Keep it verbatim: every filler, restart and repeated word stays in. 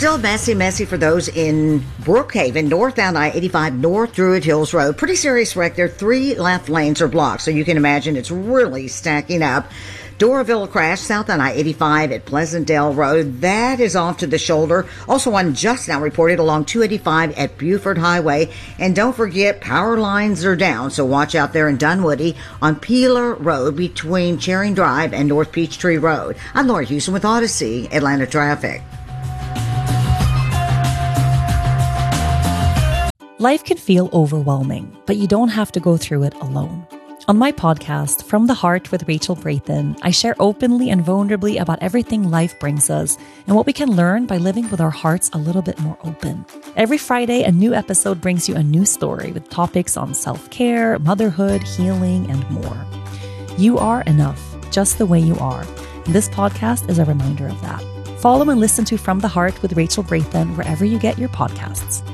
Still messy, messy for those in Brookhaven, northbound I eighty-five, North Druid Hills Road. Pretty serious wreck there. Three left lanes are blocked, so you can imagine it's really stacking up. Doraville crash south on I eighty-five at Pleasantdale Road. That is off to the shoulder. Also one just now reported along two eighty-five at Buford Highway. And don't forget, power lines are down, so watch out there in Dunwoody on Peeler Road between Charing Drive and North Peachtree Road. I'm Laura Houston with Odyssey Atlanta Traffic. Life can feel overwhelming, but you don't have to go through it alone. On my podcast, From the Heart with Rachel Brathen, I share openly and vulnerably about everything life brings us and what we can learn by living with our hearts a little bit more open. Every Friday, a new episode brings you a new story with topics on self-care, motherhood, healing, and more. You are enough, just the way you are. And this podcast is a reminder of that. Follow and listen to From the Heart with Rachel Brathen wherever you get your podcasts.